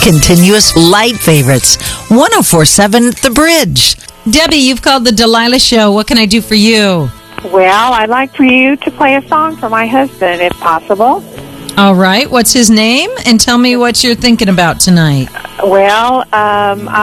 continuous light favorites. 104.7 The Bridge. Debbie, you've called the Delilah Show. What can I do for you? Well, I'd like for you to play a song for my husband, if possible. All right. What's his name? And tell me what you're thinking about tonight. Well,